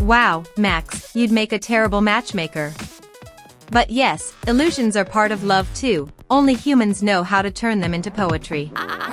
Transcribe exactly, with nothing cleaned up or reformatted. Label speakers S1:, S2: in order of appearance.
S1: Wow, Max, you'd make a terrible matchmaker. But yes, illusions are part of love too, only humans know how to turn them into poetry.